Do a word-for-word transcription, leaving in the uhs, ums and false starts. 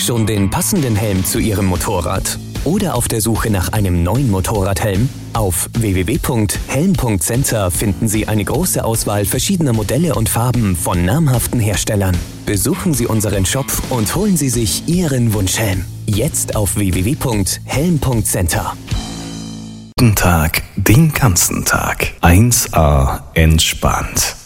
Schon den passenden Helm zu Ihrem Motorrad? Oder auf der Suche nach einem neuen Motorradhelm? Auf w w w punkt helm punkt center finden Sie eine große Auswahl verschiedener Modelle und Farben von namhaften Herstellern. Besuchen Sie unseren Shop und holen Sie sich Ihren Wunschhelm. Jetzt auf w w w punkt helm punkt center. Guten Tag, den ganzen Tag. eins a entspannt.